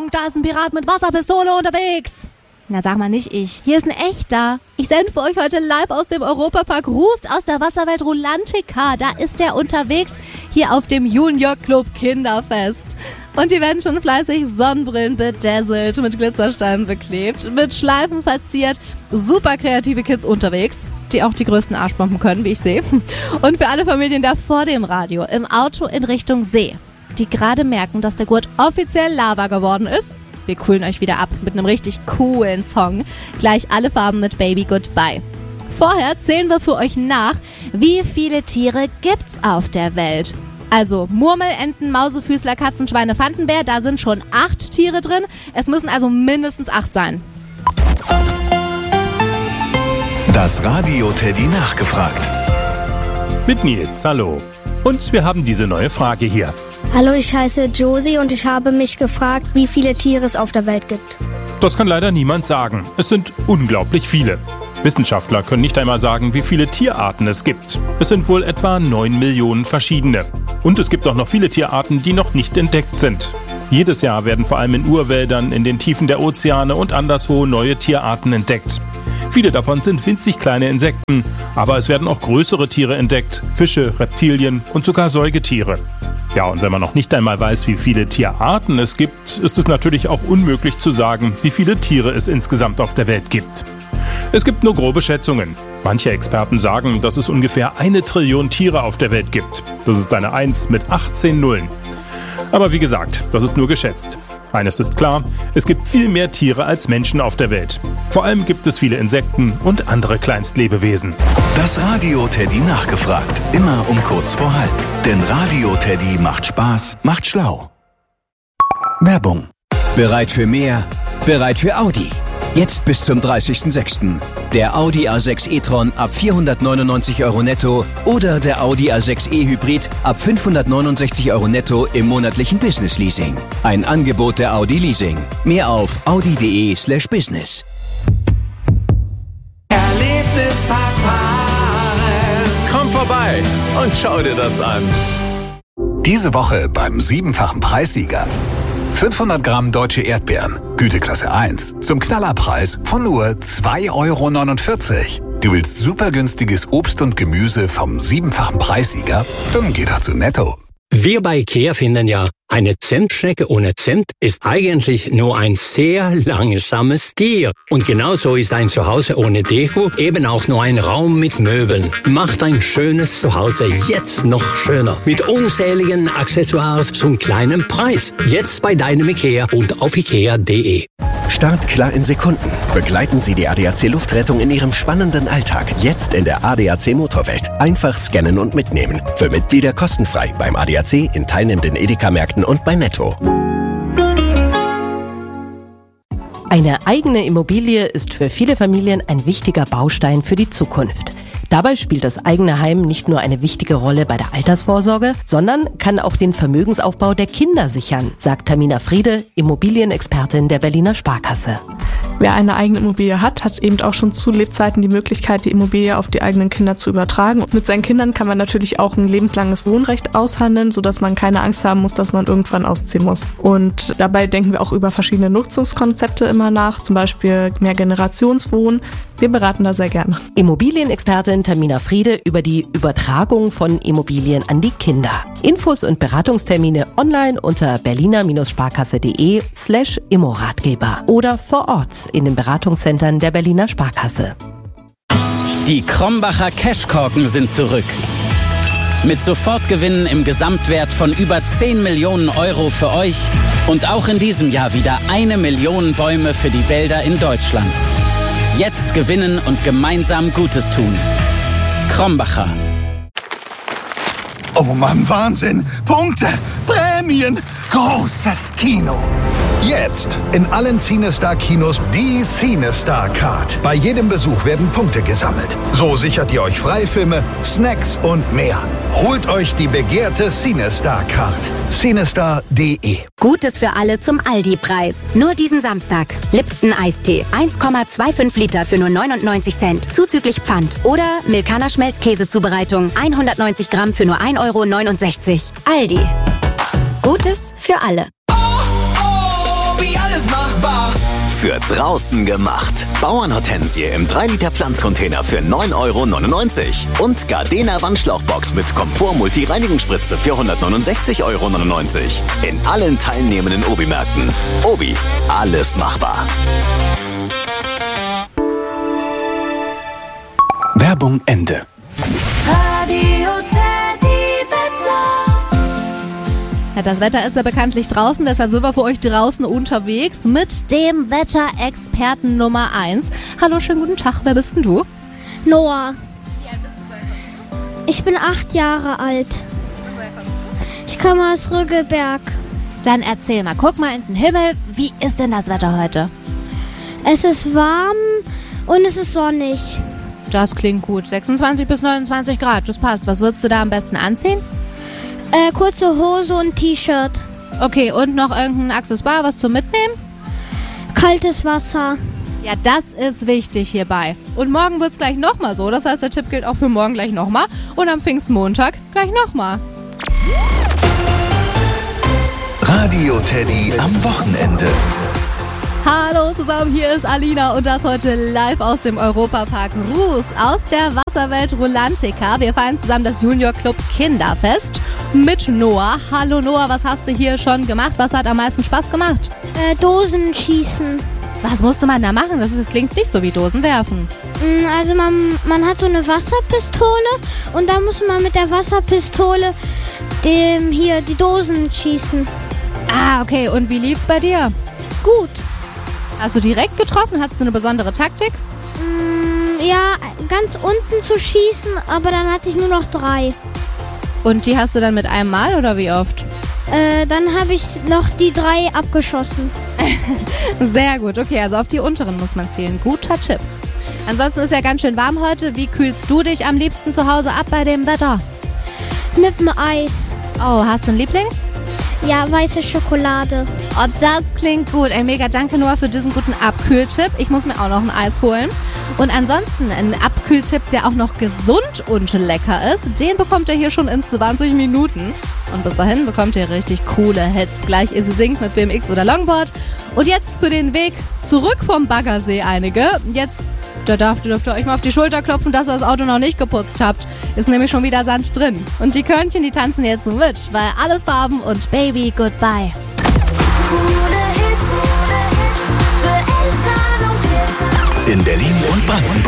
da ist ein Pirat mit Wasserpistole unterwegs. Na, sag mal nicht ich. Hier ist ein echter. Ich sende für euch heute live aus dem Europapark Rust aus der Wasserwelt Rulantica. Da ist er unterwegs, hier auf dem Junior Club Kinderfest. Und die werden schon fleißig Sonnenbrillen bedazzelt, mit Glitzersteinen beklebt, mit Schleifen verziert. Super kreative Kids unterwegs, die auch die größten Arschbomben können, wie ich sehe. Und für alle Familien da vor dem Radio, im Auto in Richtung See, die gerade merken, dass der Gurt offiziell Lava geworden ist. Wir coolen euch wieder ab mit einem richtig coolen Song. Gleich alle Farben mit Baby Goodbye. Vorher zählen wir für euch nach, wie viele Tiere gibt's auf der Welt. Also Murmel, Enten, Mausefüßler, Katzen, Schweine, Fantenbär, da sind schon 8 Tiere drin. Es müssen also mindestens 8 sein. Das Radio Teddy nachgefragt. Mit Nils, hallo. Und wir haben diese neue Frage hier. Hallo, ich heiße Josie und ich habe mich gefragt, wie viele Tiere es auf der Welt gibt. Das kann leider niemand sagen. Es sind unglaublich viele. Wissenschaftler können nicht einmal sagen, wie viele Tierarten es gibt. Es sind wohl etwa 9 Millionen verschiedene. Und es gibt auch noch viele Tierarten, die noch nicht entdeckt sind. Jedes Jahr werden vor allem in Urwäldern, in den Tiefen der Ozeane und anderswo neue Tierarten entdeckt. Viele davon sind winzig kleine Insekten, aber es werden auch größere Tiere entdeckt, Fische, Reptilien und sogar Säugetiere. Ja, und wenn man noch nicht einmal weiß, wie viele Tierarten es gibt, ist es natürlich auch unmöglich zu sagen, wie viele Tiere es insgesamt auf der Welt gibt. Es gibt nur grobe Schätzungen. Manche Experten sagen, dass es ungefähr 1 Trillion Tiere auf der Welt gibt. Das ist eine 1 mit 18 Nullen. Aber wie gesagt, das ist nur geschätzt. Eines ist klar, es gibt viel mehr Tiere als Menschen auf der Welt. Vor allem gibt es viele Insekten und andere Kleinstlebewesen. Das Radio Teddy nachgefragt. Immer um kurz vor halb. Denn Radio Teddy macht Spaß, macht schlau. Werbung. Bereit für mehr? Bereit für Audi. Jetzt bis zum 30.06. Der Audi A6 e-tron ab 499 € netto oder der Audi A6 e-Hybrid ab 569 € netto im monatlichen Business-Leasing. Ein Angebot der Audi Leasing. Mehr auf audi.de/business. Erlebnispark. Komm vorbei und schau dir das an. Diese Woche beim 7-fachen Preissieger. 500 Gramm deutsche Erdbeeren, Güteklasse 1, zum Knallerpreis von nur 2,49 €. Du willst super günstiges Obst und Gemüse vom 7-fachen Preissieger? Dann geh doch zu Netto. Wir bei IKEA finden ja, eine Zentschnecke ohne Zimt ist eigentlich nur ein sehr langsames Tier. Und genauso ist ein Zuhause ohne Deko eben auch nur ein Raum mit Möbeln. Macht ein schönes Zuhause jetzt noch schöner. Mit unzähligen Accessoires zum kleinen Preis. Jetzt bei deinem IKEA und auf ikea.de. Startklar in Sekunden. Begleiten Sie die ADAC Luftrettung in Ihrem spannenden Alltag. Jetzt in der ADAC Motorwelt. Einfach scannen und mitnehmen. Für Mitglieder kostenfrei beim ADAC, in teilnehmenden Edeka-Märkten und bei Netto. Eine eigene Immobilie ist für viele Familien ein wichtiger Baustein für die Zukunft. Dabei spielt das eigene Heim nicht nur eine wichtige Rolle bei der Altersvorsorge, sondern kann auch den Vermögensaufbau der Kinder sichern, sagt Tamina Friede, Immobilienexpertin der Berliner Sparkasse. Wer eine eigene Immobilie hat, hat eben auch schon zu Lebzeiten die Möglichkeit, die Immobilie auf die eigenen Kinder zu übertragen. Und mit seinen Kindern kann man natürlich auch ein lebenslanges Wohnrecht aushandeln, sodass man keine Angst haben muss, dass man irgendwann ausziehen muss. Und dabei denken wir auch über verschiedene Nutzungskonzepte immer nach, zum Beispiel Mehrgenerationswohnen. Wir beraten da sehr gerne. Immobilienexpertin Tamina Friede über die Übertragung von Immobilien an die Kinder. Infos und Beratungstermine online unter berliner-sparkasse.de/Immoratgeber oder vor Ort in den Beratungszentren der Berliner Sparkasse. Die Krombacher Cashkorken sind zurück. Mit Sofortgewinnen im Gesamtwert von über 10 Millionen € für euch und auch in diesem Jahr wieder 1 Million Bäume für die Wälder in Deutschland. Jetzt gewinnen und gemeinsam Gutes tun. Krombacher. Oh Mann, Wahnsinn! Punkte, Prämien, großes Kino. Jetzt in allen CineStar-Kinos die CineStar-Card. Bei jedem Besuch werden Punkte gesammelt. So sichert ihr euch Freifilme, Snacks und mehr. Holt euch die begehrte CineStar-Card. CineStar.de. Gutes für alle zum Aldi-Preis. Nur diesen Samstag. Lipton Eistee. 1,25 Liter für nur 99 Cent. Zuzüglich Pfand. Oder Milkaner Schmelzkäsezubereitung. 190 Gramm für nur 1,69 €. Aldi. Gutes für alle. Oh, wie für draußen gemacht. Bauernhortensie im 3-Liter Pflanzcontainer für 9,99 € und Gardena Wandschlauchbox mit Komfort-Multi-Reinigungsspritze für 169,99 € in allen teilnehmenden Obi-Märkten. Obi, alles machbar. Werbung Ende. Radio Teddy Wetter. Ja, das Wetter ist ja bekanntlich draußen, deshalb sind wir für euch draußen unterwegs mit dem Wetterexperten Nummer 1. Hallo, schönen guten Tag, wer bist denn du? Noah. Wie alt bist du, woher kommst du? Ich bin 8 Jahre alt. Und woher kommst du? Ich komme aus Rüggelberg. Dann erzähl mal, guck mal in den Himmel, wie ist denn das Wetter heute? Es ist warm und es ist sonnig. Das klingt gut, 26 bis 29 Grad, das passt. Was würdest du da am besten anziehen? Kurze Hose und T-Shirt. Okay, und noch irgendein Accessoire, was zum Mitnehmen? Kaltes Wasser. Ja, das ist wichtig hierbei. Und morgen wird's gleich nochmal so. Das heißt, der Tipp gilt auch für morgen gleich nochmal. Und am Pfingstmontag gleich nochmal. Radio Teddy am Wochenende. Hallo zusammen, hier ist Alina und das heute live aus dem Europapark Ruß, aus der Wasserwelt Rulantica. Wir feiern zusammen das Junior Club Kinderfest mit Noah. Hallo Noah, was hast du hier schon gemacht? Was hat am meisten Spaß gemacht? Dosenschießen. Was musste man da machen? Das klingt nicht so wie Dosen werfen. Also man hat so eine Wasserpistole und da muss man mit der Wasserpistole die Dosen schießen. Ah, okay. Und wie lief's bei dir? Gut. Hast du direkt getroffen? Hattest du eine besondere Taktik? Ja, ganz unten zu schießen, aber dann hatte ich nur noch 3. Und die hast du dann mit einem Mal oder wie oft? Dann habe ich noch die 3 abgeschossen. Sehr gut, okay, also auf die unteren muss man zählen. Guter Tipp. Ansonsten ist ja ganz schön warm heute. Wie kühlst du dich am liebsten zu Hause ab bei dem Wetter? Mit dem Eis. Oh, hast du einen Lieblings? Ja, weiße Schokolade. Oh, das klingt gut. Ey, mega danke Noah für diesen guten Abkühltipp. Ich muss mir auch noch ein Eis holen. Und ansonsten ein Abkühltipp, der auch noch gesund und lecker ist, den bekommt ihr hier schon in 20 Minuten. Und bis dahin bekommt ihr richtig coole Hits. Gleich Izzy singt mit BMX oder Longboard. Und jetzt für den Weg zurück vom Baggersee einige. Jetzt dürft ihr euch mal auf die Schulter klopfen, dass ihr das Auto noch nicht geputzt habt. Ist nämlich schon wieder Sand drin. Und die Körnchen, die tanzen jetzt nur mit, weil alle Farben und Baby Goodbye. In Berlin und Brandenburg.